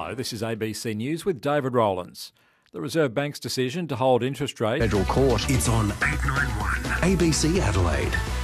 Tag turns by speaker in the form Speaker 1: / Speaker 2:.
Speaker 1: Hello, this is ABC News with David Rowlands. The Reserve Bank's decision to hold interest rates...
Speaker 2: Federal Court. It's on 891 ABC Adelaide.